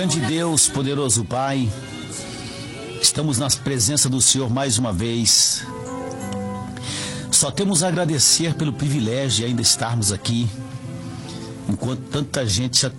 Grande Deus, poderoso Pai, estamos na presença do Senhor mais uma vez. Só temos a agradecer pelo privilégio de ainda estarmos aqui, enquanto tanta gente